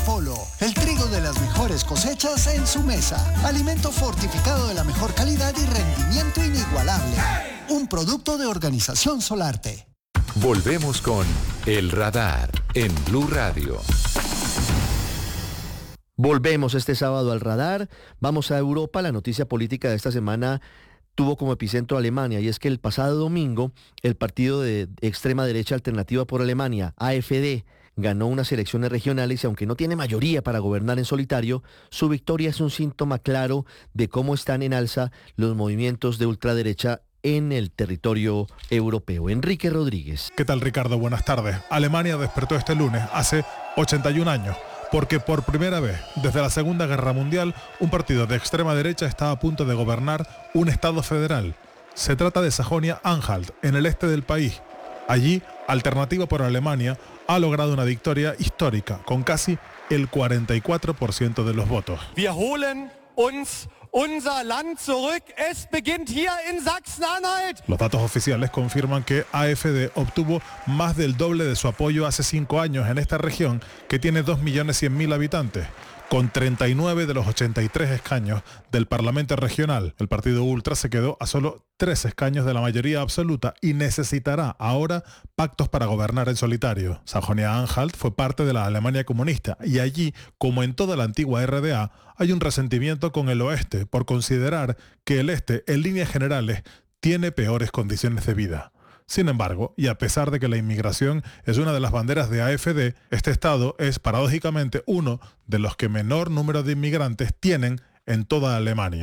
Polo, el trigo de las mejores cosechas en su mesa. Alimento fortificado de la mejor calidad y rendimiento inigualable. Un producto de Organización Solarte. Volvemos con El Radar en Blue Radio. Volvemos este sábado al Radar. Vamos a Europa. La noticia política de esta semana tuvo como epicentro Alemania, y es que el pasado domingo el partido de extrema derecha Alternativa por Alemania, AfD, ganó unas elecciones regionales y aunque no tiene mayoría para gobernar en solitario, su victoria es un síntoma claro de cómo están en alza los movimientos de ultraderecha en el territorio europeo. Enrique Rodríguez. ¿Qué tal, Ricardo? Buenas tardes. Alemania despertó este lunes, hace 81 años, porque por primera vez desde la Segunda Guerra Mundial, un partido de extrema derecha está a punto de gobernar un estado federal. Se trata de Sajonia-Anhalt, en el este del país. Allí, Alternativa por Alemania ha logrado una victoria histórica, con casi el 44% de los votos. Wir holen uns unser Land zurück. Es beginnt hier in Sachsen-Anhalt. Los datos oficiales confirman que AfD obtuvo más del doble de su apoyo hace 5 años en esta región, que tiene 2.100.000 habitantes. Con 39 de los 83 escaños del Parlamento regional, el partido ultra se quedó a solo 3 escaños de la mayoría absoluta y necesitará ahora pactos para gobernar en solitario. Sajonia-Anhalt fue parte de la Alemania comunista y allí, como en toda la antigua RDA, hay un resentimiento con el oeste por considerar que el este, en líneas generales, tiene peores condiciones de vida. Sin embargo, y a pesar de que la inmigración es una de las banderas de AfD, este estado es paradójicamente uno de los que menor número de inmigrantes tienen en toda Alemania.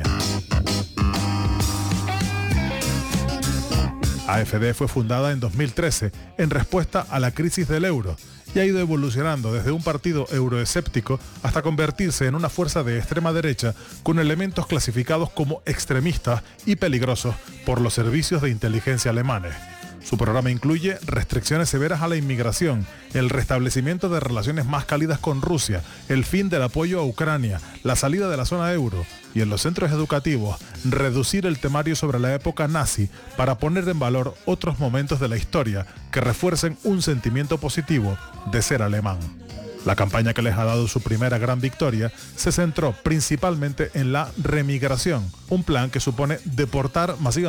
AfD fue fundada en 2013 en respuesta a la crisis del euro y ha ido evolucionando desde un partido euroescéptico hasta convertirse en una fuerza de extrema derecha con elementos clasificados como extremistas y peligrosos por los servicios de inteligencia alemanes. Su programa incluye restricciones severas a la inmigración, el restablecimiento de relaciones más cálidas con Rusia, el fin del apoyo a Ucrania, la salida de la zona euro y en los centros educativos, reducir el temario sobre la época nazi para poner en valor otros momentos de la historia que refuercen un sentimiento positivo de ser alemán. La campaña que les ha dado su primera gran victoria se centró principalmente en la remigración, un plan que supone deportar masivamente